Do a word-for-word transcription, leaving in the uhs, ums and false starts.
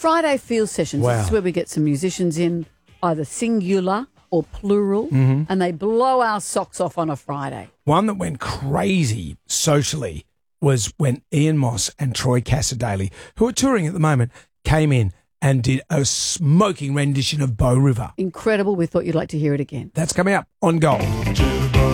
Friday Field Sessions. Wow. This is where we get some musicians in, either singular or plural, Mm-hmm. and they blow our socks off on a Friday. One that went crazy socially was when Ian Moss and Troy Cassadaly, who are touring at the moment, came in and did a smoking rendition of Bow River. Incredible. We thought you'd like to hear it again. That's coming up on Gold.